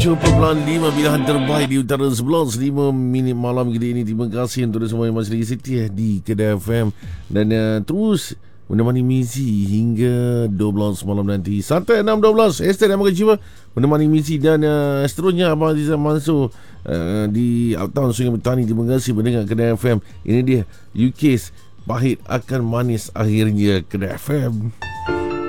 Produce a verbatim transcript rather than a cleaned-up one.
Perlahan lima pilihan terbaik di utara sebelas lima minit malam kali ini. Terima kasih untuk semua yang masih lagi setia di Kedah F M dan uh, terus menemani Mizi hingga dua belas malam nanti. Santai enam dua belas Esther yang makan jiwa menemani Mizi dan uh, seterusnya Abang Azizan Mansur uh, di Uptown Sungai Petani. Terima kasih mendengar Kedah F M. Ini dia U K's pahit akan manis akhirnya Kedah F M.